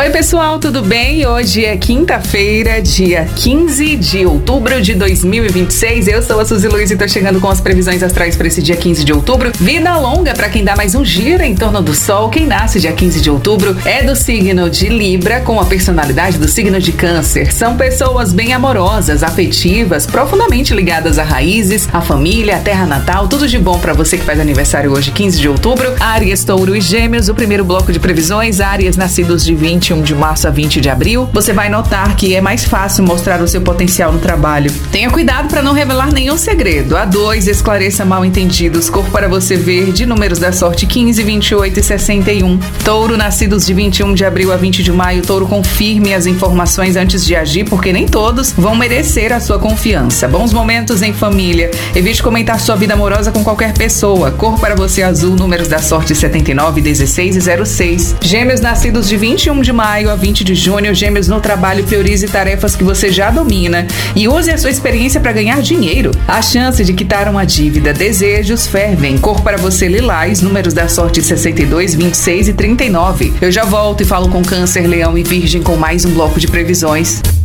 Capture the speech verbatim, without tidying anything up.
Oi pessoal, tudo bem? Hoje é quinta-feira, dia quinze de outubro de dois mil e vinte e seis. Eu sou a Suzy Luiz e tô chegando com as previsões astrais para esse dia quinze de outubro. Vida longa para quem dá mais um giro em torno do Sol. Quem nasce dia quinze de outubro é do signo de Libra, com a personalidade do signo de Câncer. São pessoas bem amorosas, afetivas, profundamente ligadas a raízes, a família, a terra natal. Tudo de bom para você que faz aniversário hoje, quinze de outubro. Áries, Touro e Gêmeos, o primeiro bloco de previsões. Áries, nascidos de vinte e um de março a vinte de abril. Você vai notar que é mais fácil mostrar o seu potencial no trabalho. Tenha cuidado para não revelar nenhum segredo. A dois, esclareça mal entendidos. Cor para você ver de números da sorte quinze, vinte e oito e sessenta e um. Touro, nascidos de vinte e um de abril a vinte de maio. Touro, confirme as informações antes de agir, porque nem todos vão merecer a sua confiança. Bons momentos em família. Evite comentar sua vida amorosa com qualquer pessoa. Cor para você azul, números da sorte setenta e nove, dezesseis e zero seis. Gêmeos, nascidos de vinte e um de maio a vinte de junho. Gêmeos, no trabalho, priorize tarefas que você já domina e use a sua experiência para ganhar dinheiro. A chance de quitar uma dívida. Desejos fervem. Cor para você lilás, números da sorte sessenta e dois, vinte e seis e trinta e nove. Eu já volto e falo com Câncer, Leão e Virgem com mais um bloco de previsões.